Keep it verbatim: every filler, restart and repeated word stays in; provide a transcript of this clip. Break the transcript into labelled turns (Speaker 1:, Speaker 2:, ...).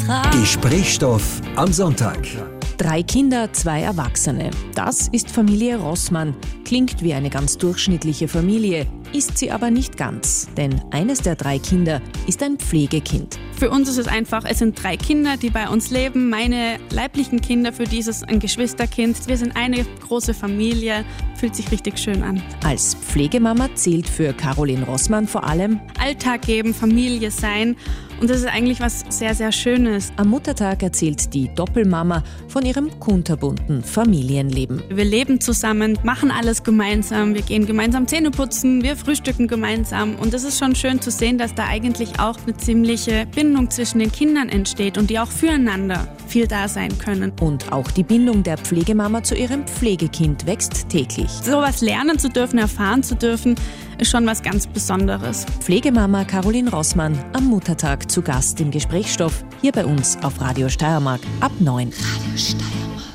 Speaker 1: Gesprächsstoff am Sonntag.
Speaker 2: Drei Kinder, zwei Erwachsene. Das ist Familie Rossmann. Klingt wie eine ganz durchschnittliche Familie, ist sie aber nicht ganz. Denn eines der drei Kinder ist ein Pflegekind.
Speaker 3: Für uns ist es einfach, es sind drei Kinder, die bei uns leben. Meine leiblichen Kinder, für die ist es ein Geschwisterkind. Wir sind eine große Familie, fühlt sich richtig schön an.
Speaker 2: Als Pflegemama zählt für Caroline Rossmann vor allem
Speaker 3: Alltag geben, Familie sein. Und das ist eigentlich was sehr, sehr Schönes.
Speaker 2: Am Muttertag erzählt die Doppelmama von ihrem kunterbunten Familienleben.
Speaker 3: Wir leben zusammen, machen alles gemeinsam. Wir gehen gemeinsam Zähne putzen, wir frühstücken gemeinsam. Und es ist schon schön zu sehen, dass da eigentlich auch eine ziemliche Bindung zwischen den Kindern entsteht und die auch füreinander viel da sein können.
Speaker 2: Und auch die Bindung der Pflegemama zu ihrem Pflegekind wächst täglich.
Speaker 3: Sowas lernen zu dürfen, erfahren zu dürfen, ist schon was ganz Besonderes.
Speaker 2: Pflegemama Caroline Rossmann am Muttertag zu Gast im Gesprächsstoff hier bei uns auf Radio Steiermark ab neun.
Speaker 4: Radio Steiermark.